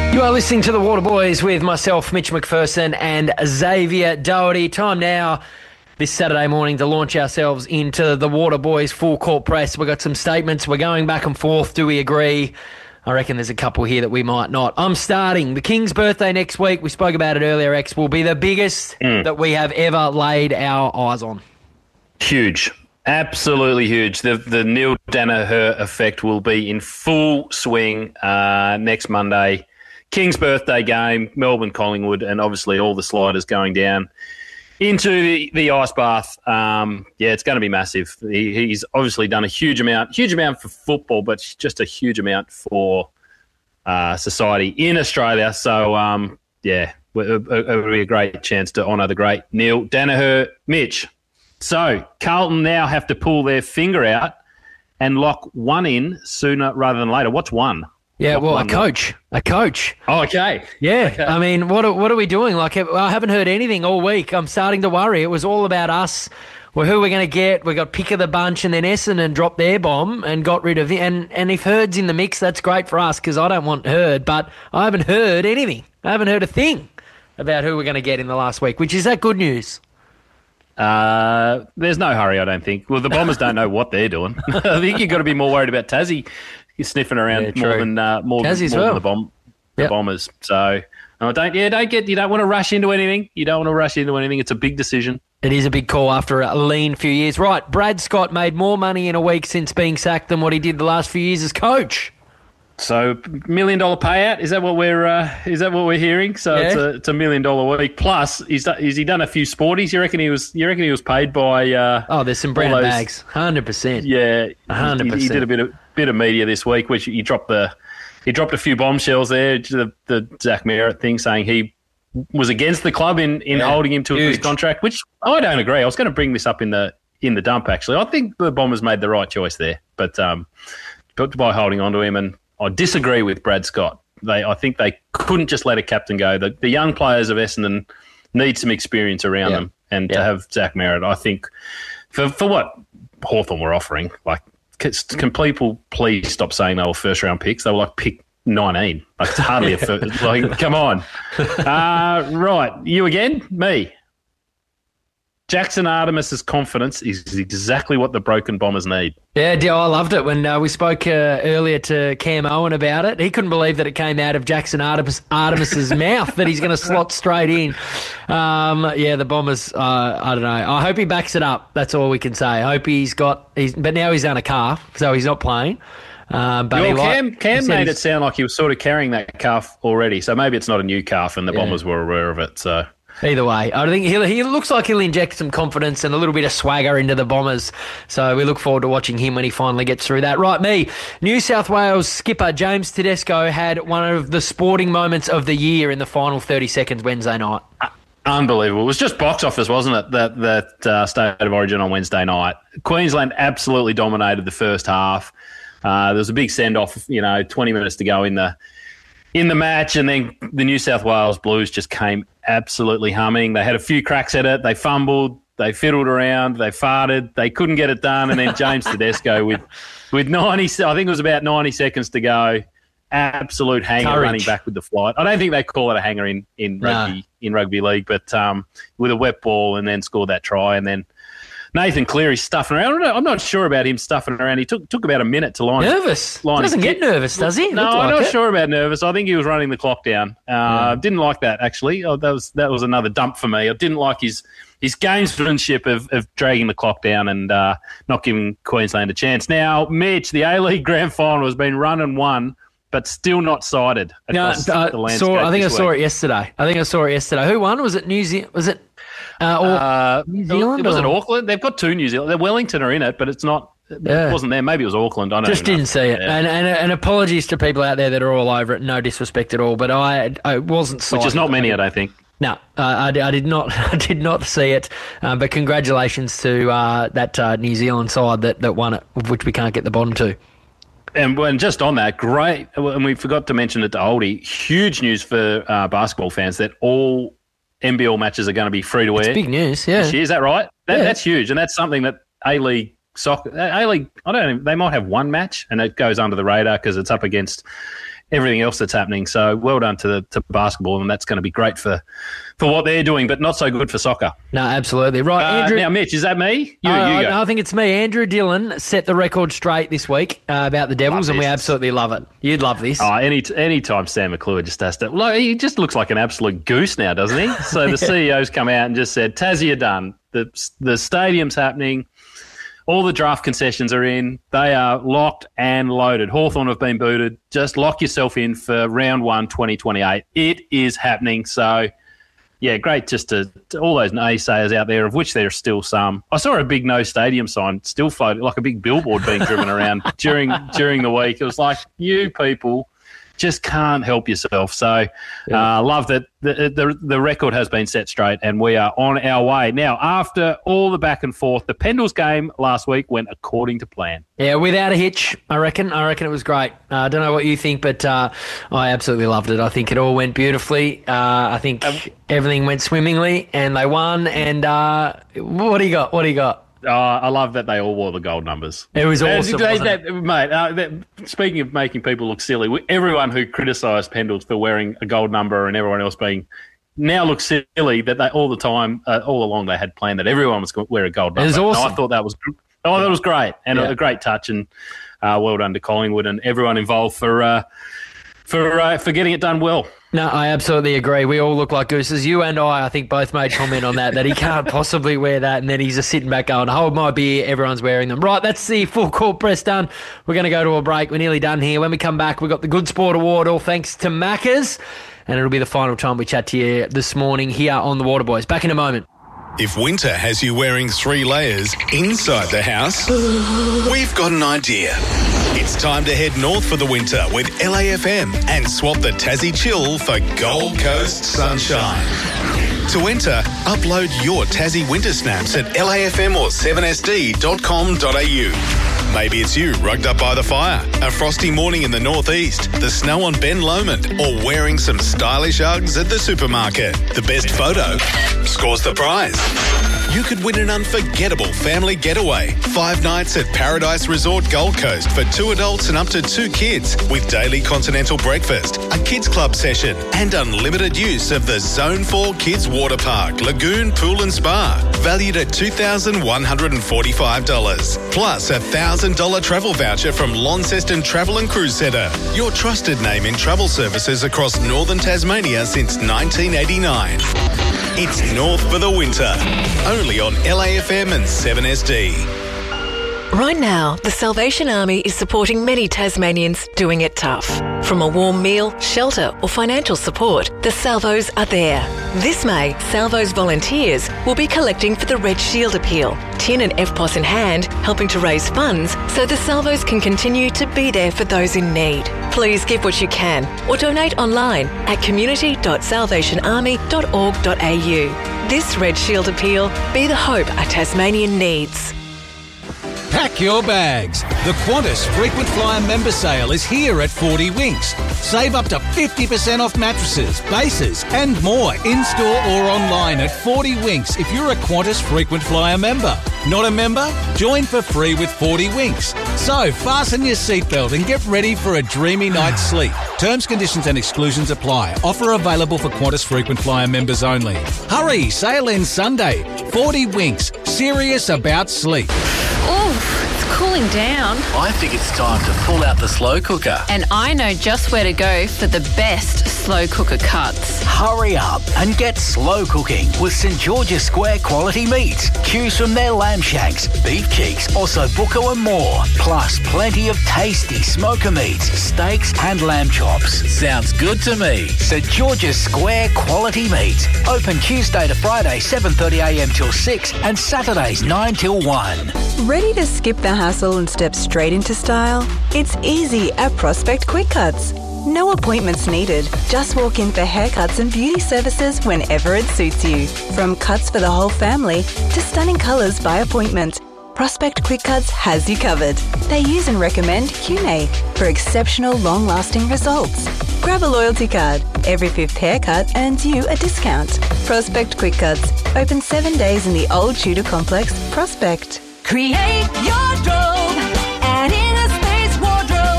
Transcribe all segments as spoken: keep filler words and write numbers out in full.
You are listening to The Water Boys with myself, Mitch McPherson, and Xavier Doherty. Time now this Saturday morning to launch ourselves into The Water Boys full court press. We've got some statements. We're going back and forth. Do we agree? I reckon there's a couple here that we might not. I'm starting. The King's birthday next week, we spoke about it earlier, X, will be the biggest mm. that we have ever laid our eyes on. Huge. Absolutely huge. The the Neil Danaher effect will be in full swing uh, next Monday. King's birthday game, Melbourne Collingwood, and obviously all the sliders going down into the, the ice bath. Um, yeah, it's going to be massive. He, he's obviously done a huge amount, huge amount for football, but just a huge amount for uh, society in Australia. So, um, yeah, it would be a great chance to honour the great Neil Danaher. Mitch, so Carlton now have to pull their finger out and lock one in sooner rather than later. What's one? Yeah, well, a coach, a coach. Oh, okay. Yeah, okay. I mean, what are, what are we doing? Like, I haven't heard anything all week. I'm starting to worry. It was all about us. Well, who we're going to get. We got pick of the bunch, and then Essendon dropped their bomb and got rid of it. And, and if Hurd's in the mix, that's great for us because I don't want Hurd, but I haven't heard anything. I haven't heard a thing about who we're going to get in the last week, which is that good news? Uh, there's no hurry, I don't think. Well, the Bombers don't know what they're doing. I think you've got to be more worried about Tassie. He's sniffing around yeah, more than uh, more, than, more well. than the bomb, the yep. Bombers. So uh, don't yeah, don't get you don't want to rush into anything. You don't want to rush into anything. It's a big decision. It is a big call after a lean few years. Right, Brad Scott made more money in a week since being sacked than what he did the last few years as coach. So million dollar payout, is that what we're uh, is that what we're hearing? So yeah. it's a it's a million dollar week plus. He's has he done a few sporties? You reckon he was? You reckon he was paid by? Uh, oh, there's some brown those, bags, hundred percent. Yeah, hundred percent. He, he did a bit of bit of media this week, which he dropped the he dropped a few bombshells there. The the Zach Merritt thing, saying he was against the club in, in yeah, holding him to huge. his contract, which I don't agree. I was going to bring this up in the in the dump actually. I think the Bombers made the right choice there, but um, but by holding on to him and. I disagree with Brad Scott. They, I think they couldn't just let a captain go. The, the young players of Essendon need some experience around yeah. them, and yeah. to have Zach Merritt, I think, for for what Hawthorn were offering, like, can people please stop saying they were first round picks? They were like pick nineteen. Like, it's hardly a first. Like, come on. Uh, right, you again? Me. Jackson Artemis's confidence is exactly what the broken Bombers need. Yeah, I loved it when uh, we spoke uh, earlier to Cam Owen about it. He couldn't believe that it came out of Jackson Artemis, Artemis's mouth that he's going to slot straight in. Um, yeah, the Bombers, uh, I don't know. I hope he backs it up. That's all we can say. I hope he's got, he's, but now he's on a calf, so he's not playing. Um, but well, he Cam, like, Cam made it sound like he was sort of carrying that calf already, so maybe it's not a new calf and the yeah. Bombers were aware of it, so... Either way, I think he'll, he looks like he'll inject some confidence and a little bit of swagger into the Bombers. So we look forward to watching him when he finally gets through that. Right, me, New South Wales skipper James Tedesco had one of the sporting moments of the year in the final thirty seconds Wednesday night. Unbelievable. It was just box office, wasn't it, that, that uh, State of Origin on Wednesday night. Queensland absolutely dominated the first half. Uh, there was a big send-off, you know, twenty minutes to go in the in the match, and then the New South Wales Blues just came absolutely humming. They had a few cracks at it. They fumbled. They fiddled around. They farted. They couldn't get it done. And then James Tedesco with with ninety, I think it was about ninety seconds to go, absolute hanger Courage. running back with the flight. I don't think they call it a hanger in in rugby no. in rugby league, but um, with a wet ball and then scored that try, and then. Nathan Cleary stuffing around. I'm not sure about him stuffing around. He took took about a minute to line. Nervous. Line doesn't get nervous, does he? No, like I'm not it. sure about nervous. I think he was running the clock down. Uh, yeah. Didn't like that, actually. Oh, that was that was another dump for me. I didn't like his his gamesmanship of, of dragging the clock down and uh, not giving Queensland a chance. Now, Mitch, the A-League Grand Final has been run and won, but still not cited across no, uh, the landscape. Saw, I think I this saw week. it yesterday. I think I saw it yesterday. Who won? Was it New Zealand? Was it uh, or uh, New Zealand? Was or? it Auckland? They've got two New Zealand. Wellington are in it, but it's not. Yeah. It wasn't there. Maybe it was Auckland. I don't just know. didn't see it. Yeah. And, and and apologies to people out there that are all over it. No disrespect at all, but I I wasn't cited. Which is not many, I don't think. No, uh, I, I did not. I did not see it. Uh, but congratulations to uh, that uh, New Zealand side that, that won it, of which we can't get the bottom to. And, and just on that, great. And we forgot to mention it to Oldie. Huge news for uh, basketball fans that all N B L matches are going to be free to air. It's big news. Yeah, this year. Is that right? That, yeah. That's huge, and that's something that A-League soccer, A-League. I don't know. They might have one match, and it goes under the radar because it's up against everything else that's happening. So well done to the to basketball, and that's going to be great for, for what they're doing, but not so good for soccer. No, absolutely. Right, uh, Andrew. Now, Mitch, is that me? You, uh, you go. No, I think it's me. Andrew Dillon set the record straight this week uh, about the Devils, Love and we this. absolutely love it. You'd love this. Oh, any any time Sam McClure just has to, like, he just looks like an absolute goose now, doesn't he? So the C E O's come out and just said, Tassie are done. The the stadium's happening. All the draft concessions are in. They are locked and loaded. Hawthorn have been booted. Just lock yourself in for round one, twenty twenty-eight. It is happening. So, yeah, great just to, to all those naysayers out there, of which there are still some. I saw a big no stadium sign still floating, like a big billboard being driven around during during the week. It was like, you people just can't help yourself. So I uh, love that the, the the record has been set straight and we are on our way. Now, after all the back and forth, the Pendles game last week went according to plan. Yeah, without a hitch, I reckon. I reckon it was great. Uh, I don't know what you think, but uh, I absolutely loved it. I think it all went beautifully. Uh, I think um, everything went swimmingly and they won. And uh, what do you got? What do you got? Uh, I love that they all wore the gold numbers. It was awesome, they, wasn't that, it? Mate, uh, that, speaking of making people look silly, everyone who criticised Pendles for wearing a gold number and everyone else being now looks silly that they all the time, uh, all along they had planned that everyone was going to wear a gold number. It was awesome. And I thought that was, oh, that was great and yeah. a, a great touch, and uh, well done to Collingwood and everyone involved for uh, for uh, for getting it done well. No, I absolutely agree. We all look like gooses. You and I, I think, both made comment on that, that he can't possibly wear that, and then he's just sitting back going, hold my beer, everyone's wearing them. Right, that's the full court press done. We're going to go to a break. We're nearly done here. When we come back, we've got the Good Sport Award, all thanks to Macca's, and it'll be the final time we chat to you this morning here on The Waterboys. Back in a moment. If winter has you wearing three layers inside the house, we've got an idea. It's time to head north for the winter with L A F M and swap the Tassie chill for Gold Coast sunshine. To enter, upload your Tassie winter snaps at L A F M or seven S D dot com dot A U. Maybe it's you rugged up by the fire, a frosty morning in the northeast, the snow on Ben Lomond, or wearing some stylish Uggs at the supermarket. The best photo scores the prize. You could win an unforgettable family getaway. Five nights at Paradise Resort Gold Coast for two adults and up to two kids with daily continental breakfast, a kids club session and unlimited use of the Zone four Kids Water Park, Lagoon, Pool and Spa, valued at two thousand one hundred forty-five dollars. Plus a one thousand dollars travel voucher from Launceston Travel and Cruise Centre, your trusted name in travel services across northern Tasmania since nineteen eighty-nine. It's north for the winter. Only on L A F M and seven S D. Right now, the Salvation Army is supporting many Tasmanians doing it tough. From a warm meal, shelter or financial support, the Salvos are there. This May, Salvos volunteers will be collecting for the Red Shield Appeal, tin and F P O S in hand, helping to raise funds so the Salvos can continue to be there for those in need. Please give what you can or donate online at community dot salvation army dot org dot A U. This Red Shield Appeal, be the hope a Tasmanian needs. Pack your bags. The Qantas Frequent Flyer member sale is here at forty Winks. Save up to fifty percent off mattresses, bases and more in-store or online at forty Winks if you're a Qantas Frequent Flyer member. Not a member? Join for free with forty Winks. So fasten your seatbelt and get ready for a dreamy night's sleep. Terms, conditions and exclusions apply. Offer available for Qantas Frequent Flyer members only. Hurry, sale ends Sunday. forty Winks. Serious about sleep. Oof, it's cooling down. I think it's time to pull out the slow cooker. And I know just where to go for the best slow cooker cuts. Hurry up and get slow cooking with St George's Square quality meats. Choose from their lamb shanks, beef cheeks, ossobuco and more. Plus plenty of tasty smoker meats, steaks and lamb chops. Sounds good to me. St George's Square quality meats. Open Tuesday to Friday seven thirty a m till six and Saturdays nine till one. Ready to skip the hassle and step straight into style? It's easy at Prospect Quick Cuts. No appointments needed. Just walk in for haircuts and beauty services whenever it suits you. From cuts for the whole family to stunning colours by appointment, Prospect Quick Cuts has you covered. They use and recommend Q-Mate for exceptional long-lasting results. Grab a loyalty card. Every fifth haircut earns you a discount. Prospect Quick Cuts. Open seven days in the Old Tudor Complex, Prospect. Create your dome at Inner Space Wardrobes. A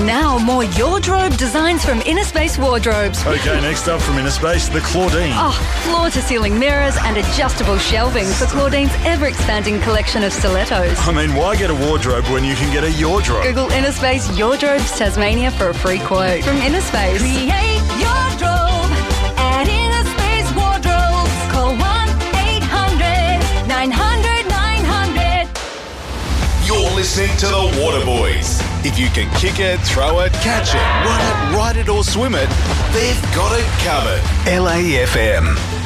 Now more Wardrobe designs from Innerspace Wardrobes. Okay, next up from Innerspace, the Claudine. Oh, floor-to-ceiling mirrors and adjustable shelving for Claudine's ever-expanding collection of stilettos. I mean, why get a wardrobe when you can get a Wardrobe? Google Innerspace Wardrobes Tasmania for a free quote. From Innerspace. Create your wardrobe at Innerspace Wardrobes. Call one eight hundred nine hundred nine hundred. You're listening to the Waterboys. If you can kick it, throw it, catch it, run it, ride it or swim it, they've got it covered. L A F M.